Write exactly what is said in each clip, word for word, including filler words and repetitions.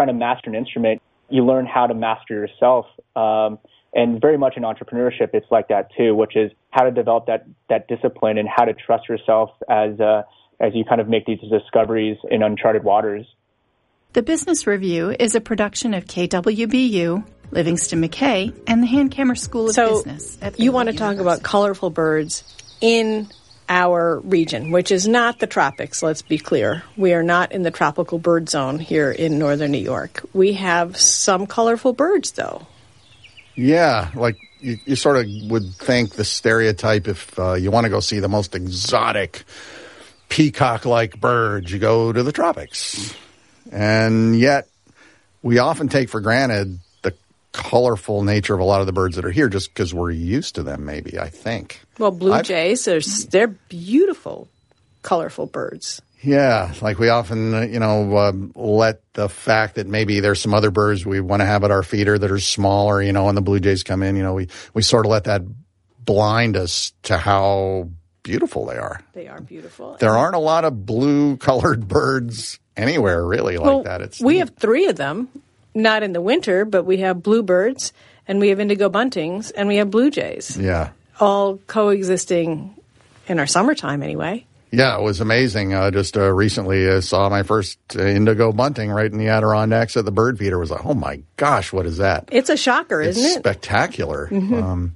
trying to master an instrument, you learn how to master yourself. Um, and very much in entrepreneurship, it's like that too, which is how to develop that, that discipline and how to trust yourself as, uh, as you kind of make these discoveries in uncharted waters. The Business Review is a production of K W B U, Livingston McKay, and the Hankamer School of so Business. At you want to talk about colorful birds in our region, which is not the tropics, let's be clear. We are not in the tropical bird zone here in northern New York. We have some colorful birds, though. Yeah, like you, you sort of would think the stereotype, if uh, you want to go see the most exotic peacock-like birds, you go to the tropics. And yet we often take for granted the colorful nature of a lot of the birds that are here just because we're used to them, maybe, I think. Well, blue I've, jays, they're, they're beautiful, colorful birds. Yeah, like we often, you know, uh, let the fact that maybe there's some other birds we want to have at our feeder that are smaller, you know, and the blue jays come in, you know, we, we sort of let that blind us to how beautiful they are. They are beautiful. There aren't a lot of blue-colored birds anywhere, really, like well, that. It's we neat. have three of them, not in the winter, but we have bluebirds, and we have indigo buntings, and we have blue jays. Yeah. All coexisting in our summertime, anyway. Yeah, it was amazing. Uh, just uh, recently uh, saw my first uh, indigo bunting right in the Adirondacks at the bird feeder. It was like, oh my gosh, what is that? It's a shocker, it's isn't it? Spectacular. Mm-hmm. Um,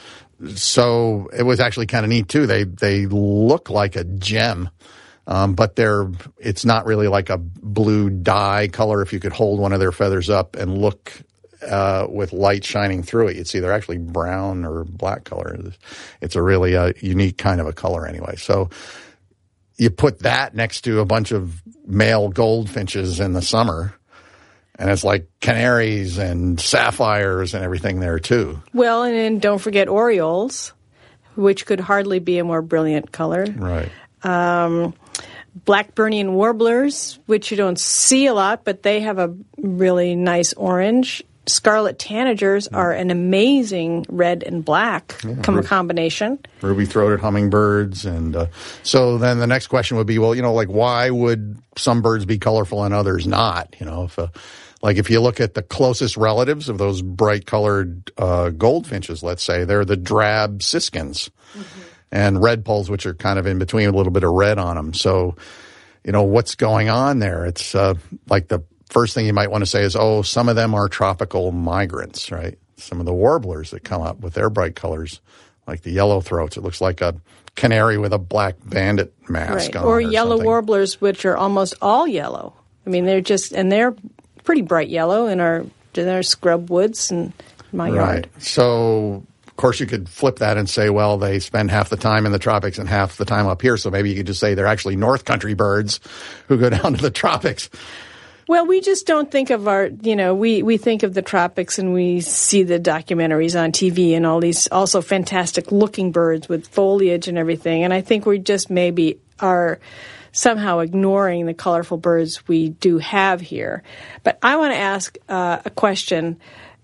so it was actually kind of neat too. They they look like a gem, um, but they're it's not really like a blue dye color. If you could hold one of their feathers up and look uh, with light shining through it, you'd see they're actually brown or black color. It's a really uh, unique kind of a color anyway. So you put that next to a bunch of male goldfinches in the summer, and it's like canaries and sapphires and everything there, too. Well, and then don't forget orioles, which could hardly be a more brilliant color. Right. Um, Blackburnian warblers, which you don't see a lot, but they have a really nice orange. Scarlet tanagers are an amazing red and black yeah, com- combination. Ruby-throated hummingbirds. And uh, so then the next question would be, well, you know, like why would some birds be colorful and others not? You know, if uh, like if you look at the closest relatives of those bright-colored uh, goldfinches, let's say, they're the drab siskins mm-hmm. and redpolls, which are kind of in between with a little bit of red on them. So, you know, what's going on there? It's uh, like the first thing you might want to say is, oh, some of them are tropical migrants, right? Some of the warblers that come up with their bright colors, like the yellow throats. It looks like a canary with a black bandit mask right. on. Or, or yellow something. warblers, which are almost all yellow. I mean, they're just, and they're pretty bright yellow in our, in our scrub woods in my right. yard. So, of course, you could flip that and say, well, they spend half the time in the tropics and half the time up here. So maybe you could just say they're actually North Country birds who go down to the tropics. Well, we just don't think of our, you know, we, we think of the tropics and we see the documentaries on T V and all these also fantastic looking birds with foliage and everything. And I think we just maybe are somehow ignoring the colorful birds we do have here. But I want to ask uh, a question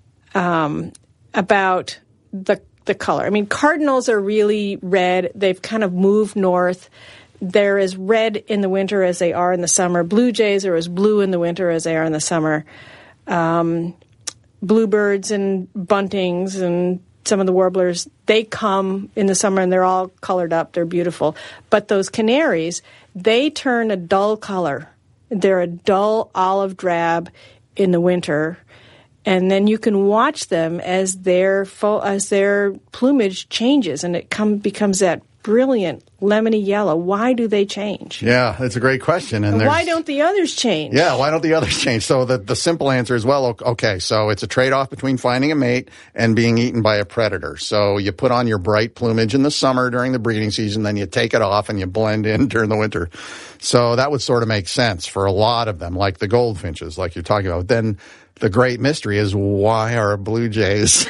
um, about the the color. I mean, cardinals are really red. They've kind of moved north. They're as red in the winter as they are in the summer. Blue jays are as blue in the winter as they are in the summer. Um, bluebirds and buntings and some of the warblers, they come in the summer and they're all colored up. They're beautiful. But those canaries, they turn a dull color. They're a dull olive drab in the winter. And then you can watch them as their fo- as their plumage changes and it come becomes that brilliant lemony yellow. Why do they change? Yeah, that's a great question. And, and why don't the others change? Yeah, why don't the others change? So the, the simple answer is, well, okay, so it's a trade-off between finding a mate and being eaten by a predator. So you put on your bright plumage in the summer during the breeding season, then you take it off and you blend in during the winter. So that would sort of make sense for a lot of them, like the goldfinches, like you're talking about. Then the great mystery is, why are blue jays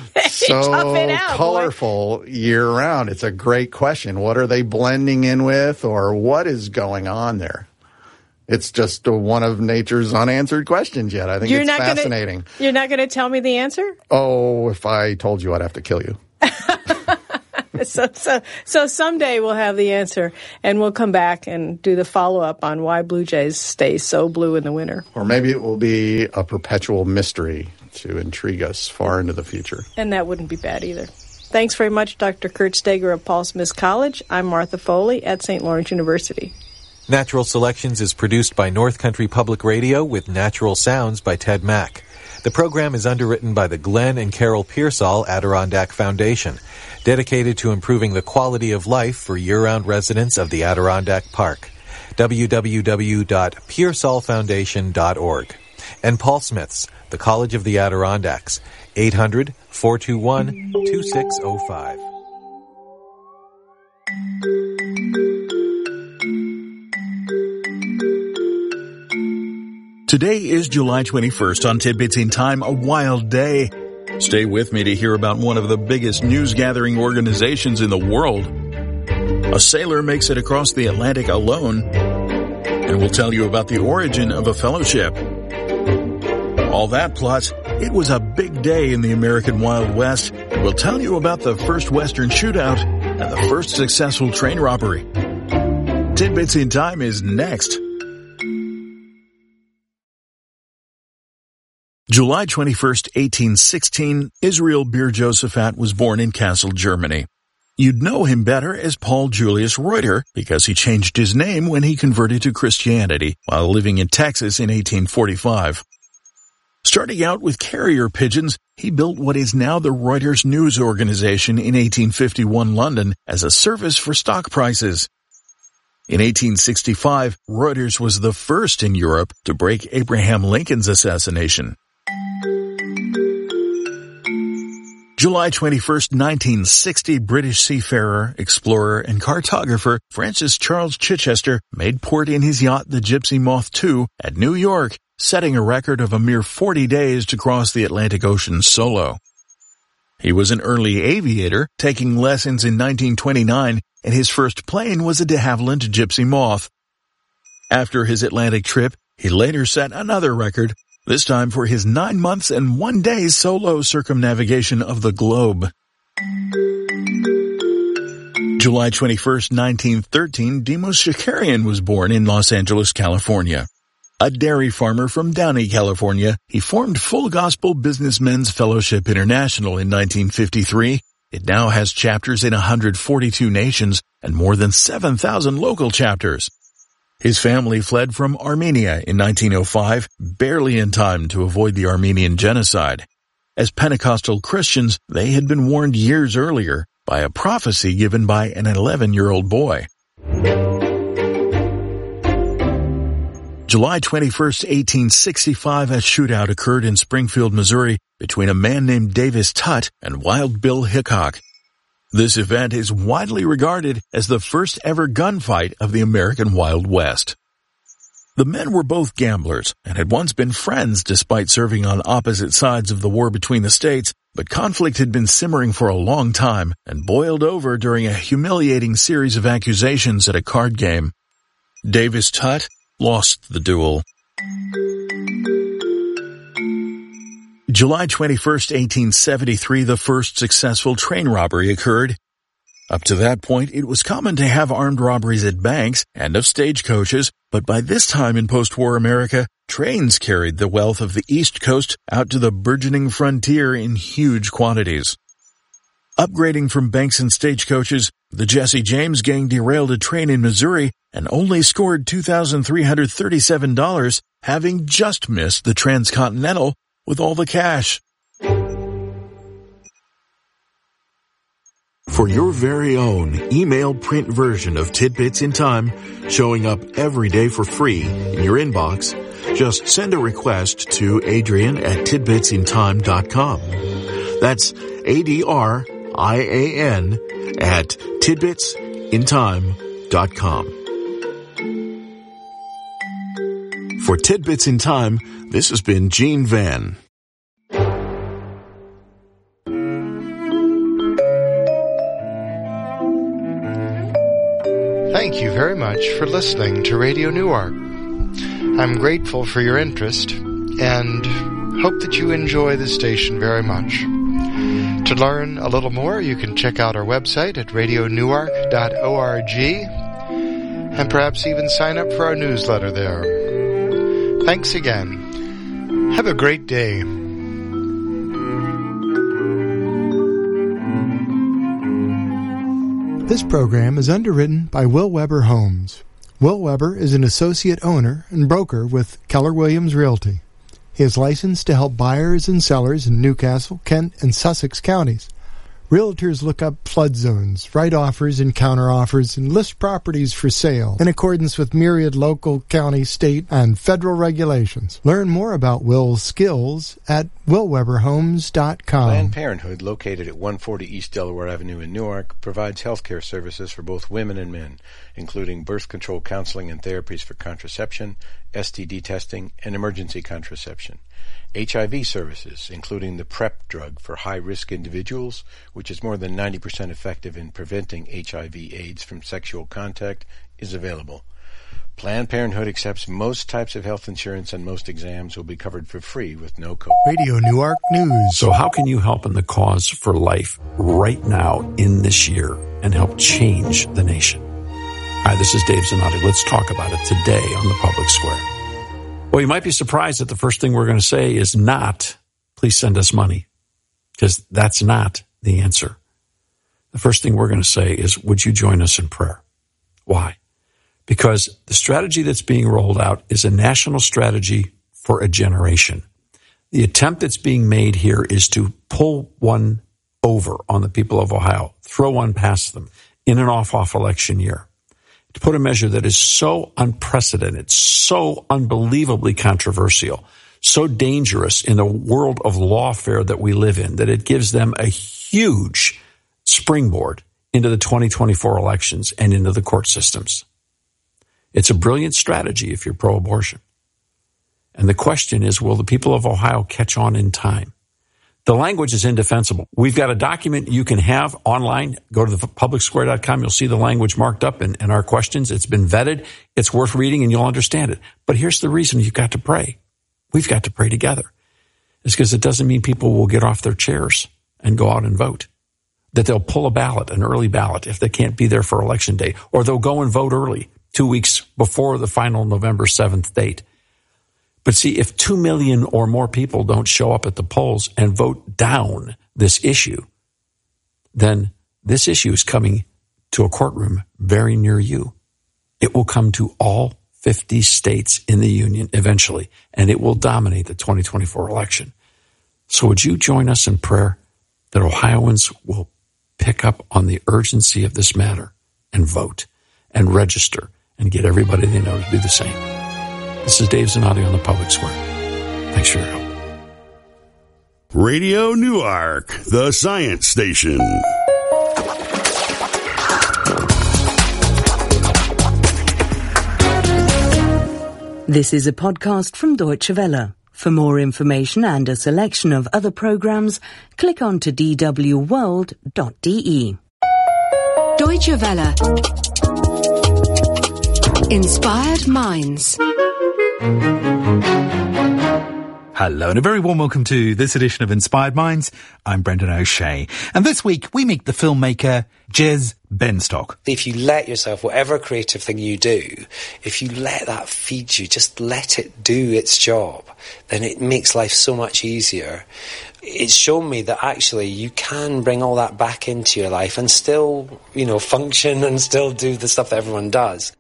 so out, colorful boy. year-round? It's a great question. What are they blending in with, or what is going on there? It's just one of nature's unanswered questions yet. I think you're it's not fascinating. Gonna, you're not going to tell me the answer? Oh, if I told you, I'd have to kill you. so, so, so someday we'll have the answer, and we'll come back and do the follow-up on why blue jays stay so blue in the winter. Or maybe it will be a perpetual mystery to intrigue us far into the future. And that wouldn't be bad either. Thanks very much, Doctor Kurt Steger of Paul Smith College. I'm Martha Foley at Saint Lawrence University. Natural Selections is produced by North Country Public Radio with natural sounds by Ted Mack. The program is underwritten by the Glenn and Carol Pearsall Adirondack Foundation, dedicated to improving the quality of life for year-round residents of the Adirondack Park. w w w dot pearsall foundation dot org. And Paul Smith's, the College of the Adirondacks, eight hundred, four two one, two six zero five. Today is July twenty-first. On Tidbits in Time, a wild day. Stay with me to hear about one of the biggest news-gathering organizations in the world. A sailor makes it across the Atlantic alone, and we'll tell you about the origin of a fellowship. All that plus, it was a big day in the American Wild West, and we'll tell you about the first Western shootout and the first successful train robbery. Tidbits in Time is next. July twenty-first, eighteen sixteen, Israel Beer Josaphat was born in Kassel, Germany. You'd know him better as Paul Julius Reuter because he changed his name when he converted to Christianity while living in Texas in eighteen forty-five. Starting out with carrier pigeons, he built what is now the Reuters News Organization in eighteen fifty-one London as a service for stock prices. In eighteen sixty-five, Reuters was the first in Europe to break Abraham Lincoln's assassination. July twenty-first, nineteen sixty, British seafarer, explorer, and cartographer Francis Charles Chichester made port in his yacht the Gypsy Moth two at New York, setting a record of a mere forty days to cross the Atlantic Ocean solo. He was an early aviator, taking lessons in nineteen twenty-nine, and his first plane was a de Havilland Gypsy Moth. After his Atlantic trip, he later set another record, this time for his nine months and one day solo circumnavigation of the globe. July twenty-first, nineteen thirteen, Demos Shakarian was born in Los Angeles, California. A dairy farmer from Downey, California, he formed Full Gospel Businessmen's Fellowship International in nineteen fifty-three. It now has chapters in one hundred forty-two nations and more than seven thousand local chapters. His family fled from Armenia in nineteen oh five, barely in time to avoid the Armenian genocide. As Pentecostal Christians, they had been warned years earlier by a prophecy given by an eleven-year-old boy. July twenty-first, eighteen sixty-five, a shootout occurred in Springfield, Missouri, between a man named Davis Tutt and Wild Bill Hickok. This event is widely regarded as the first ever gunfight of the American Wild West. The men were both gamblers and had once been friends despite serving on opposite sides of the war between the states, but conflict had been simmering for a long time and boiled over during a humiliating series of accusations at a card game. Davis Tutt lost the duel. July twenty-first, eighteen seventy-three, the first successful train robbery occurred. Up to that point, it was common to have armed robberies at banks and of stagecoaches, but by this time in post-war America, trains carried the wealth of the East Coast out to the burgeoning frontier in huge quantities. Upgrading from banks and stagecoaches, the Jesse James gang derailed a train in Missouri and only scored two thousand three hundred thirty-seven dollars, having just missed the Transcontinental with all the cash. For your very own email print version of Tidbits in Time, showing up every day for free in your inbox, just send a request to Adrian at tidbits in time dot com. That's A D R I A N at tidbits in time dot com. For Tidbits in Time, this has been Gene Van. Thank you very much for listening to Radio Newark. I'm grateful for your interest and hope that you enjoy the station very much. To learn a little more, you can check out our website at radio newark dot org and perhaps even sign up for our newsletter there. Thanks again. Have a great day. This program is underwritten by Will Weber Homes. Will Weber is an associate owner and broker with Keller Williams Realty. He is licensed to help buyers and sellers in Newcastle, Kent, and Sussex counties. Realtors look up flood zones, write offers and counteroffers, and list properties for sale in accordance with myriad local, county, state, and federal regulations. Learn more about Will's skills at will weber homes dot com. Planned Parenthood, located at one forty East Delaware Avenue in Newark, provides health care services for both women and men, including birth control counseling and therapies for contraception, S T D testing, and emergency contraception. H I V services, including the PrEP drug for high-risk individuals, which is more than ninety percent effective in preventing H I V AIDS from sexual contact, is available. Planned Parenthood accepts most types of health insurance, and most exams will be covered for free with no copay. Radio Newark News. So how can you help in the cause for life right now in this year and help change the nation? Hi, this is Dave Zanotti. Let's talk about it today on the Public Square. Well, you might be surprised that the first thing we're going to say is not, please send us money, because that's not the answer. The first thing we're going to say is, would you join us in prayer? Why? Because the strategy that's being rolled out is a national strategy for a generation. The attempt that's being made here is to pull one over on the people of Ohio, throw one past them in an off-off election year, to put a measure that is so unprecedented, so unbelievably controversial, so dangerous in the world of lawfare that we live in, that it gives them a huge springboard into the twenty twenty-four elections and into the court systems. It's a brilliant strategy if you're pro-abortion. And the question is, will the people of Ohio catch on in time? The language is indefensible. We've got a document you can have online. Go to the public square dot com. You'll see the language marked up in, in our questions. It's been vetted. It's worth reading, and you'll understand it. But here's the reason you've got to pray. We've got to pray together. It's because it doesn't mean people will get off their chairs and go out and vote. That they'll pull a ballot, an early ballot, if they can't be there for Election Day. Or they'll go and vote early, two weeks before the final November seventh date. But see, if two million or more people don't show up at the polls and vote down this issue, then this issue is coming to a courtroom very near you. It will come to all fifty states in the union eventually, and it will dominate the twenty twenty-four election. So would you join us in prayer that Ohioans will pick up on the urgency of this matter and vote and register and get everybody they know to do the same? This is Dave Zanotti on the Public Square. Thanks for your help. Radio Newark, the science station. This is a podcast from Deutsche Welle. For more information and a selection of other programs, click on to d w world dot d e. Deutsche Welle. Inspired Minds. Hello and a very warm welcome to this edition of Inspired Minds. I'm Brendan O'Shea. And this week we meet the filmmaker Jez Benstock. If you let yourself, whatever creative thing you do, if you let that feed you, just let it do its job, then it makes life so much easier. It's shown me that actually you can bring all that back into your life and still, you know, function and still do the stuff that everyone does.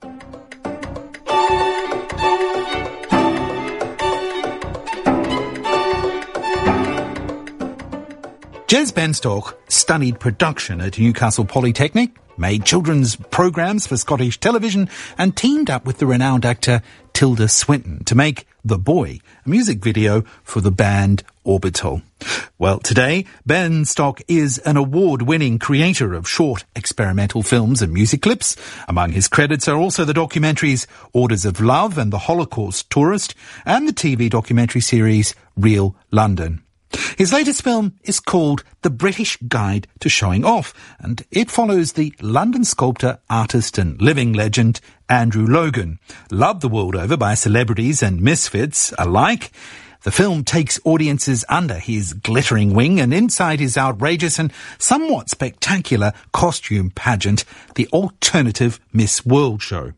Jez Benstock studied production at Newcastle Polytechnic, made children's programmes for Scottish television, and teamed up with the renowned actor Tilda Swinton to make The Boy, a music video for the band Orbital. Well, today, Benstock is an award-winning creator of short experimental films and music clips. Among his credits are also the documentaries Orders of Love and The Holocaust Tourist, and the T V documentary series Real London. His latest film is called The British Guide to Showing Off, and it follows the London sculptor, artist and living legend Andrew Logan. Loved the world over by celebrities and misfits alike, The film takes audiences under his glittering wing and inside his outrageous and somewhat spectacular costume pageant, the alternative Miss World show.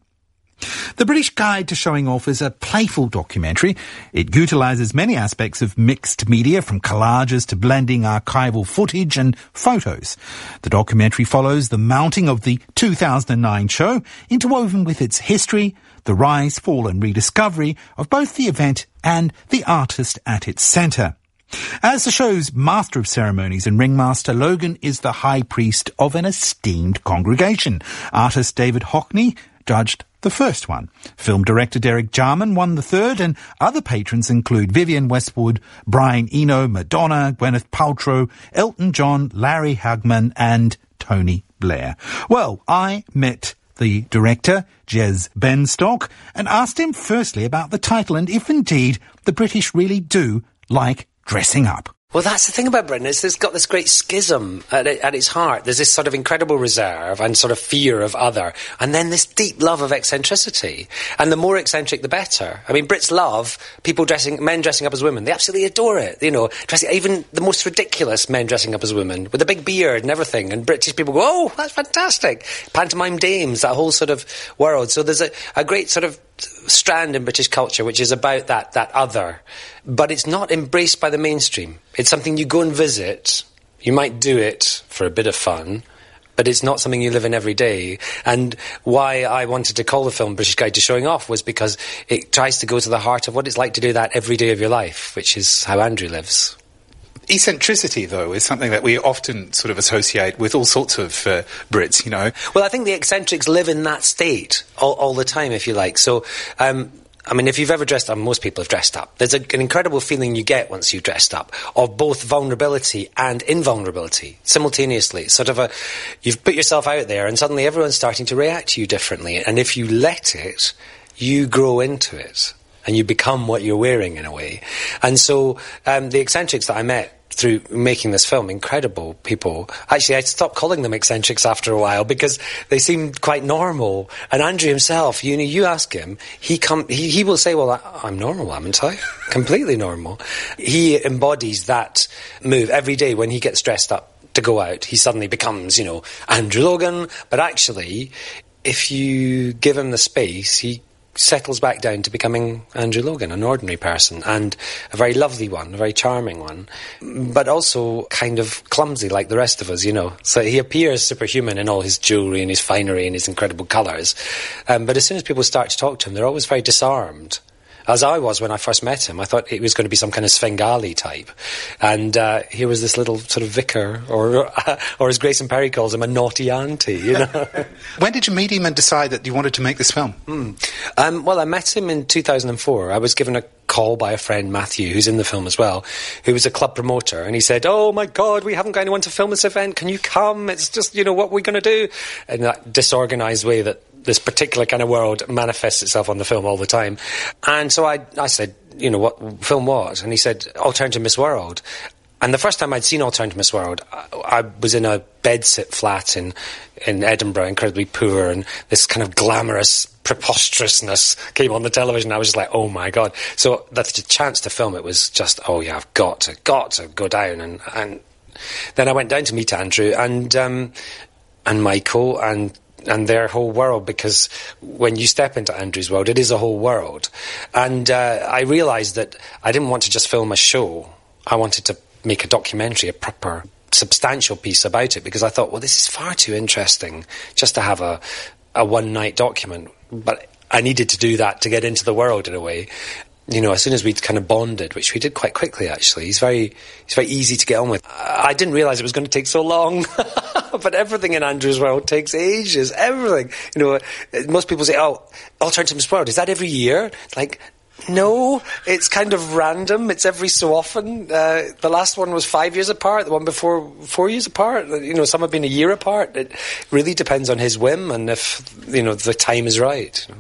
The British Guide to Showing Off is a playful documentary. It utilises many aspects of mixed media, from collages to blending archival footage and photos. The documentary follows the mounting of the two thousand nine show, interwoven with its history, the rise, fall and rediscovery of both the event and the artist at its centre. As the show's master of ceremonies and ringmaster, Logan is the high priest of an esteemed congregation. Artist David Hockney judged the first one. Film director Derek Jarman won the third, and other patrons include Vivienne Westwood, Brian Eno, Madonna, Gwyneth Paltrow, Elton John, Larry Hagman and Tony Blair. Well, I met the director, Jez Benstock, and asked him firstly about the title and if indeed the British really do like dressing up. Well, that's the thing about Britain, is it's got this great schism at, it, at its heart. There's this sort of incredible reserve and sort of fear of other, and then this deep love of eccentricity. And the more eccentric, the better. I mean, Brits love people dressing, men dressing up as women. They absolutely adore it, you know, dressing, even the most ridiculous men dressing up as women, with a big beard and everything. And British people go, oh, that's fantastic. Pantomime dames, that whole sort of world. So there's a, a great sort of strand in British culture which is about that that other, but it's not embraced by the mainstream. It's something you go and visit, you might do it for a bit of fun, but it's not something you live in every day. And why I wanted to call the film British Guide to Showing Off was because it tries to go to the heart of what it's like to do that every day of your life, which is how Andrew lives. Eccentricity, though, is something that we often sort of associate with all sorts of uh, Brits, you know. Well, I think the eccentrics live in that state all, all the time, if you like. So, um, I mean, if you've ever dressed up, most people have dressed up. There's a, an incredible feeling you get once you've dressed up of both vulnerability and invulnerability simultaneously. Sort of a, you've put yourself out there and suddenly everyone's starting to react to you differently. And if you let it, you grow into it. And you become what you're wearing, in a way. And so um, the eccentrics that I met through making this film, incredible people. Actually, I stopped calling them eccentrics after a while because they seemed quite normal. And Andrew himself, you know, you ask him, he come, he, he will say, well, I, I'm normal, haven't I? Completely normal. He embodies that move every day when he gets dressed up to go out. He suddenly becomes, you know, Andrew Logan. But actually, if you give him the space, he settles back down to becoming Andrew Logan, an ordinary person, and a very lovely one, a very charming one, but also kind of clumsy like the rest of us, you know. So he appears superhuman in all his jewellery and his finery and his incredible colours. Um, but as soon as people start to talk to him, they're always very disarmed. As I was when I first met him. I thought it was going to be some kind of Svengali type. And uh, here was this little sort of vicar, or uh, or as Grayson Perry calls him, a naughty auntie, you know. When did you meet him and decide that you wanted to make this film? Mm. Um, well, I met him in two thousand four. I was given a call by a friend, Matthew, who's in the film as well, who was a club promoter, and he said, oh my God, we haven't got anyone to film this event, can you come? It's just, you know, what we're going to do? In that disorganised way that this particular kind of world manifests itself on the film all the time. And so I, I said, you know, what film what? And he said, Alternative Miss World. And the first time I'd seen Alternative Miss World, I, I was in a bedsit flat in, in Edinburgh, incredibly poor, and this kind of glamorous preposterousness came on the television. I was just like, oh my God. So the chance to film it was just, oh yeah, I've got to, got to go down. And, and then I went down to meet Andrew and, um, and Michael and, and their whole world, because when you step into Andrew's world, it is a whole world. And uh, I realised that I didn't want to just film a show. I wanted to make a documentary, a proper, substantial piece about it, because I thought, well, this is far too interesting just to have a, a one-night document. But I needed to do that to get into the world in a way. You know, as soon as we'd kind of bonded, which we did quite quickly, actually. He's very, he's very easy to get on with. I didn't realise it was going to take so long. But everything in Andrew's world takes ages. Everything. You know, most people say, oh, Alternative Miss World, is that every year? Like, no, it's kind of random. It's every so often. Uh, the last one was five years apart. The one before, four years apart. You know, some have been a year apart. It really depends on his whim and if, you know, the time is right. You know.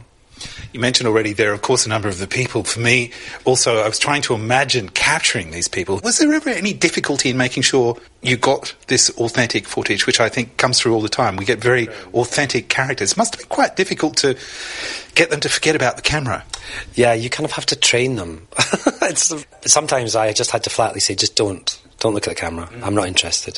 You mentioned already there are, of course, a number of the people. For me, also, I was trying to imagine capturing these people. Was there ever any difficulty in making sure you got this authentic footage, which I think comes through all the time? We get very authentic characters. It must have been quite difficult to get them to forget about the camera. Yeah, you kind of have to train them. it's, sometimes I just had to flatly say, just don't. Don't look at the camera. Mm. I'm not interested.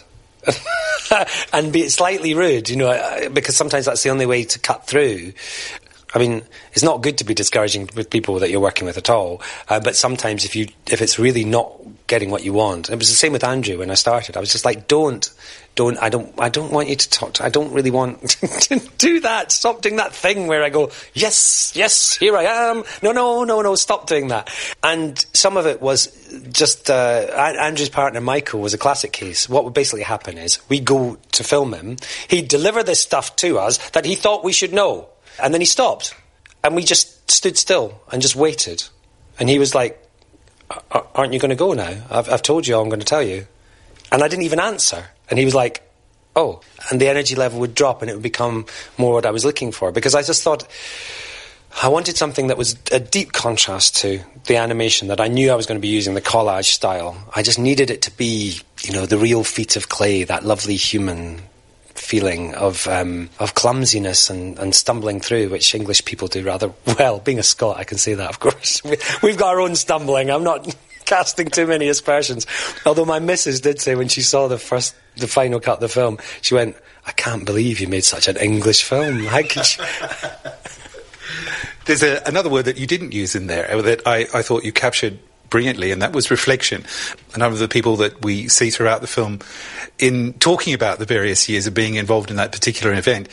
And be slightly rude, you know, because sometimes that's the only way to cut through. I mean, it's not good to be discouraging with people that you're working with at all, uh, but sometimes if you if it's really not getting what you want, it was the same with Andrew when I started. I was just like, don't, don't, I don't, I don't want you to talk. To, I don't really want to do that. Stop doing that thing where I go, yes, yes, here I am. No, no, no, no, stop doing that. And some of it was just uh, Andrew's partner Michael was a classic case. What would basically happen is we go to film him. He'd deliver this stuff to us that he thought we should know. And then he stopped, and we just stood still and just waited. And he was like, aren't you going to go now? I've, I've told you all I'm going to tell you. And I didn't even answer. And he was like, oh. And the energy level would drop, and it would become more what I was looking for. Because I just thought I wanted something that was a deep contrast to the animation that I knew I was going to be using, the collage style. I just needed it to be, you know, the real feet of clay, that lovely human feeling of um, of clumsiness and, and stumbling through, which English people do rather well. Being a Scot, I can say that, of course. We've got our own stumbling. I'm not casting too many aspersions. Although my missus did say when she saw the first, the final cut of the film, she went, I can't believe you made such an English film. How could you... There's a, another word that you didn't use in there that I, I thought you captured brilliantly, and that was reflection. A number of the people that we see throughout the film, in talking about the various years of being involved in that particular event,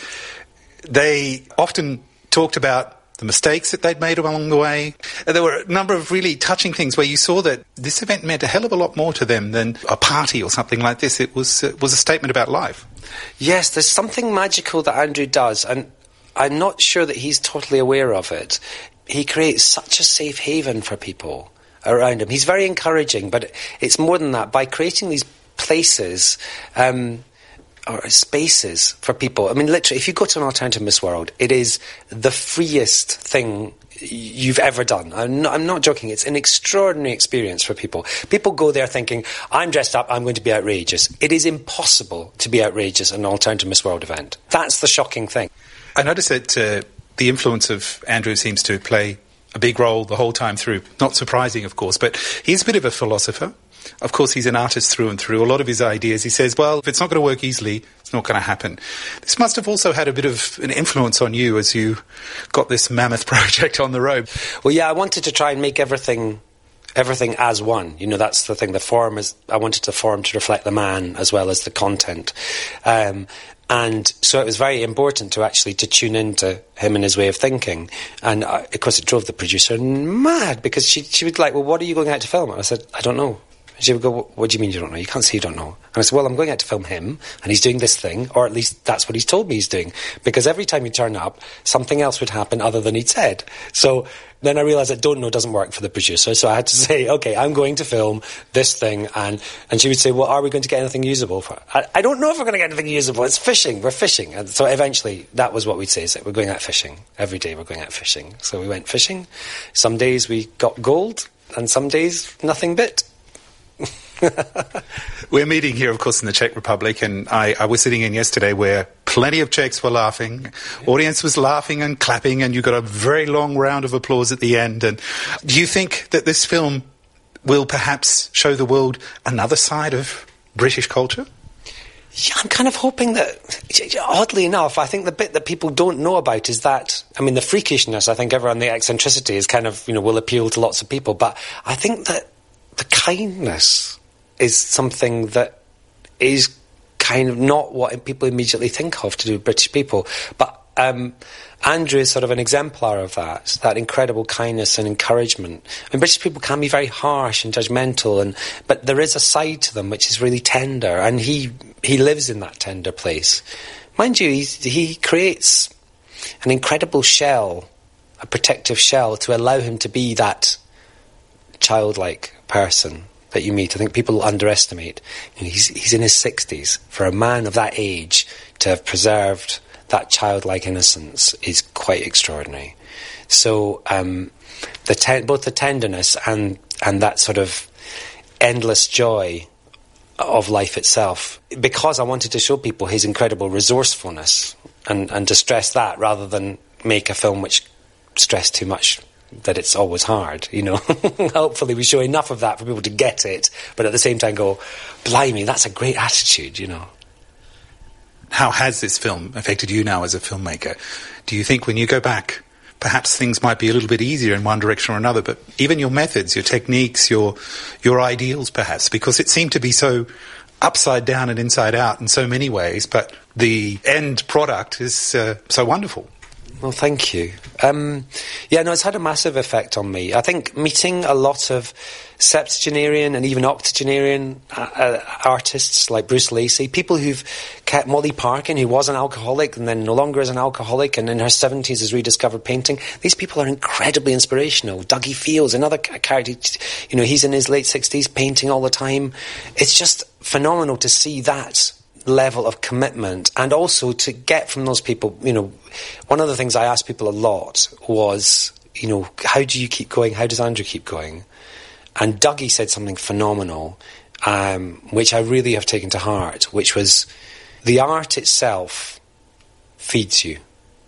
they often talked about the mistakes that they'd made along the way. There were a number of really touching things where you saw that this event meant a hell of a lot more to them than a party or something like this. It was, it was a statement about life. Yes, there's something magical that Andrew does, and I'm not sure that he's totally aware of it. He creates such a safe haven for people around him. He's very encouraging, but it's more than that. By creating these places um, or spaces for people, I mean, literally, if you go to an alternative Miss World, it is the freest thing you've ever done. I'm not, I'm not joking. It's an extraordinary experience for people. People go there thinking, I'm dressed up, I'm going to be outrageous. It is impossible to be outrageous at an alternative Miss World event. That's the shocking thing. I noticed that uh, the influence of Andrew seems to play a big role the whole time through. Not surprising, of course, but he's a bit of a philosopher. Of course, he's an artist through and through. A lot of his ideas, he says, well, if it's not going to work easily, it's not going to happen. This must have also had a bit of an influence on you as you got this mammoth project on the road. Well, yeah, I wanted to try and make everything everything as one. You know, that's the thing. The form is, I wanted the form to reflect the man as well as the content. Um, And so it was very important to actually to tune into him and his way of thinking. And uh, of course it drove the producer mad, because she she would like, well, what are you going out to film? And I said, I don't know. And she would go, what do you mean you don't know? You can't say you don't know. And I said, well, I'm going out to film him, and he's doing this thing, or at least that's what he's told me he's doing. Because every time he'd turn up, something else would happen other than he'd said. So then I realised that don't know doesn't work for the producer. So I had to say, okay, I'm going to film this thing. And, and she would say, well, are we going to get anything usable? For I, I don't know if we're going to get anything usable. It's fishing. We're fishing. And so eventually that was what we'd say, is that we're going out fishing. Every day we're going out fishing. So we went fishing. Some days we got gold, and some days nothing bit. We're meeting here, of course, in the Czech Republic, and I, I was sitting in yesterday where plenty of Czechs were laughing. Audience was laughing and clapping, and you got a very long round of applause at the end. And do you think that this film will perhaps show the world another side of British culture? Yeah, I'm kind of hoping that, oddly enough, I think the bit that people don't know about is that, I mean, the freakishness, I think everyone, the eccentricity is kind of, you know, will appeal to lots of people. But I think that the kindness is something that is kind of not what people immediately think of to do with British people. But um, Andrew is sort of an exemplar of that, that incredible kindness and encouragement. I mean, British people can be very harsh and judgmental, and but there is a side to them which is really tender, and he he lives in that tender place. Mind you, he's, he creates an incredible shell, a protective shell, to allow him to be that childlike person that you meet. I think people underestimate. You know, he's he's in his sixties. For a man of that age to have preserved that childlike innocence is quite extraordinary. So um, the ten- both the tenderness and and that sort of endless joy of life itself, because I wanted to show people his incredible resourcefulness and, and to stress that rather than make a film which stressed too much that it's always hard, you know. Hopefully we show enough of that for people to get it, but at the same time go, blimey, that's a great attitude, you know. How has this film affected you now as a filmmaker? Do you think when you go back, perhaps things might be a little bit easier in one direction or another, but even your methods, your techniques, your your ideals perhaps, because it seemed to be so upside down and inside out in so many ways, but the end product is uh, so wonderful. Well, thank you. Um, yeah, no, it's had a massive effect on me. I think meeting a lot of septuagenarian and even octogenarian uh, uh, artists like Bruce Lacey, people who've kept Molly Parkin, who was an alcoholic and then no longer is an alcoholic and in her seventies has rediscovered painting. These people are incredibly inspirational. Dougie Fields, another character, you know, he's in his late sixties painting all the time. It's just phenomenal to see that level of commitment, and also to get from those people, you know, one of the things I asked people a lot was, you know, how do you keep going? How does Andrew keep going? And Dougie said something phenomenal, um, which I really have taken to heart, which was the art itself feeds you.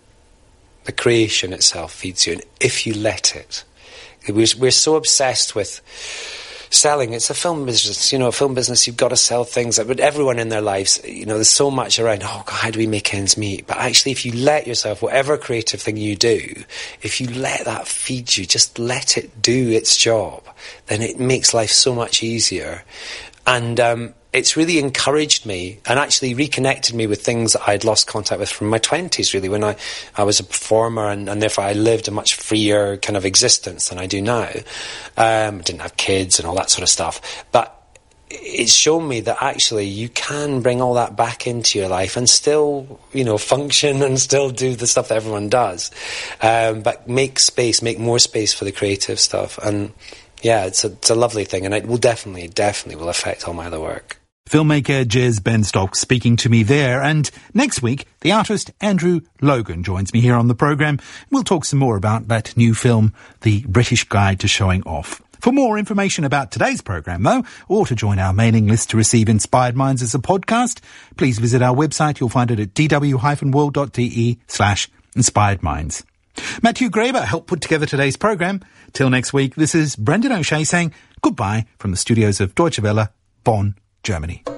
The creation itself feeds you, and if you let it. We're, we're so obsessed with selling. It's a film business, you know, a film business, you've got to sell things. But everyone in their lives, you know, there's so much around, oh, God, how do we make ends meet? But actually, if you let yourself, whatever creative thing you do, if you let that feed you, just let it do its job, then it makes life so much easier. And um, it's really encouraged me and actually reconnected me with things that I'd lost contact with from my twenties, really, when I, I was a performer, and, and therefore I lived a much freer kind of existence than I do now. Um, didn't have kids and all that sort of stuff. But it's shown me that actually you can bring all that back into your life and still, you know, function and still do the stuff that everyone does. Um, but make space, make more space for the creative stuff. And yeah, it's a, it's a lovely thing, and it will definitely, definitely will affect all my other work. Filmmaker Jez Benstock speaking to me there, and next week the artist Andrew Logan joins me here on the programme. We'll talk some more about that new film, The British Guide to Showing Off. For more information about today's programme, though, or to join our mailing list to receive Inspired Minds as a podcast, please visit our website. You'll find it at dw-world.de slash inspired minds. Matthew Graber helped put together today's programme. Till next week, this is Brendan O'Shea saying goodbye from the studios of Deutsche Welle, Bonn, Germany.